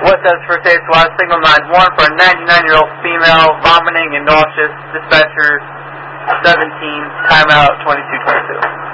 What does first aid SWAT signal 9-1 for a 99-year-old female vomiting and nauseous? Dispatcher 17, timeout 2222.